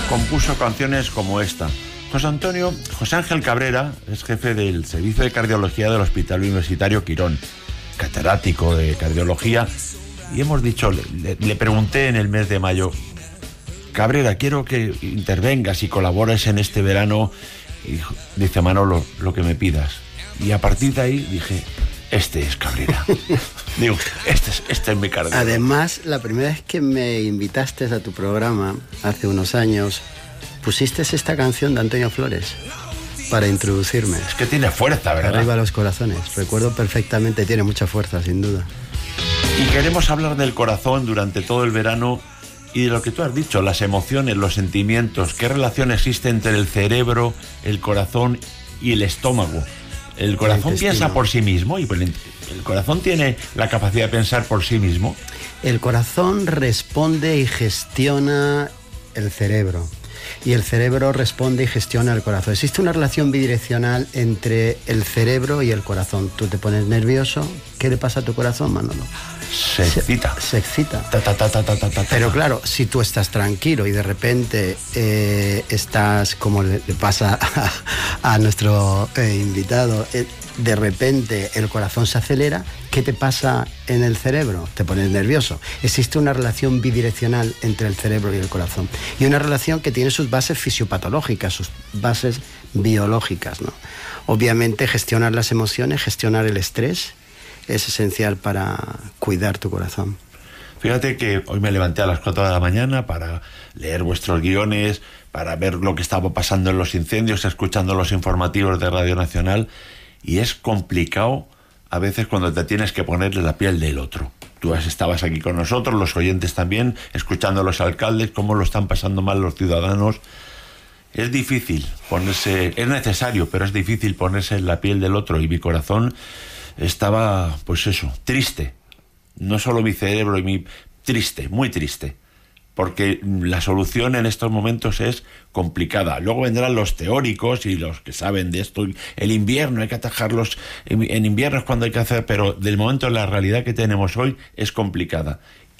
compuso canciones como esta. José Ángel Cabrera es jefe del Servicio de Cardiología del Hospital Universitario Quirón, catedrático de cardiología, y hemos dicho, le pregunté en el mes de mayo: Cabrera, quiero que intervengas y colabores en este verano. Y dice: Manolo, lo que me pidas. Y a partir de ahí dije: este es Cabrera. Digo, este es mi cardiólogo. Además, la primera vez que me invitaste a tu programa, hace unos años, pusiste esta canción de Antonio Flores para introducirme. Es que tiene fuerza, ¿verdad? Arriba los corazones. Recuerdo perfectamente, tiene mucha fuerza, sin duda. Y queremos hablar del corazón durante todo el verano y de lo que tú has dicho, las emociones, los sentimientos, qué relación existe entre el cerebro, el corazón y el estómago. El corazón piensa por sí mismo y el corazón tiene la capacidad de pensar por sí mismo. El corazón responde y gestiona el cerebro. Y el cerebro responde y gestiona el corazón. Existe una relación bidireccional entre el cerebro y el corazón. Tú te pones nervioso, ¿qué le pasa a tu corazón, Manolo? Se excita. Se excita. Pero claro, si tú estás tranquilo y de repente estás, como le pasa a nuestro invitado, de repente el corazón se acelera, ¿qué te pasa en el cerebro? Te pones nervioso. Existe una relación bidireccional entre el cerebro y el corazón. Y una relación que tiene sus bases fisiopatológicas, sus bases biológicas, ¿no? Obviamente, gestionar las emociones, gestionar el estrés, es esencial para cuidar tu corazón. Fíjate que hoy me levanté a las 4 de la mañana para leer vuestros guiones, para ver lo que estaba pasando en los incendios, escuchando los informativos de Radio Nacional, y es complicado a veces cuando te tienes que ponerle la piel del otro. Tú estabas aquí con nosotros, los oyentes también, escuchando a los alcaldes, cómo lo están pasando mal los ciudadanos. Es difícil ponerse, es necesario, pero es difícil ponerse en la piel del otro, y mi corazón estaba, pues eso, triste. No solo mi cerebro, triste, muy triste. Porque la solución en estos momentos es complicada. Luego vendrán los teóricos y los que saben de esto. El invierno hay que atajarlos, en invierno es cuando hay que hacer, pero del momento la realidad que tenemos hoy es complicada.